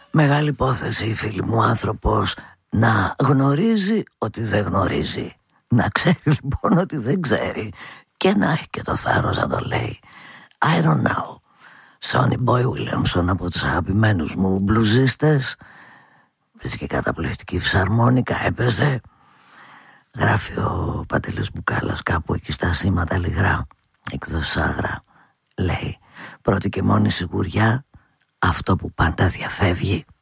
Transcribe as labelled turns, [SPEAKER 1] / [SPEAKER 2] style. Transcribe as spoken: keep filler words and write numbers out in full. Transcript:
[SPEAKER 1] Μεγάλη υπόθεση, φίλοι μου, άνθρωπος να γνωρίζει ότι δεν γνωρίζει. Να ξέρει λοιπόν ότι δεν ξέρει και να έχει και το θάρρος να το λέει. I don't know. Sonny Boy Williamson, από τους αγαπημένους μου μπλουζίστες. Βρίσκει καταπληκτική φυσαρμόνικα, έπαιζε. Γράφει ο Παντελής Μπουκάλας κάπου εκεί στα σήματα λιγρά, εκδόσεις Άγρα. Λέει, πρώτη και μόνη σιγουριά, αυτό που πάντα διαφεύγει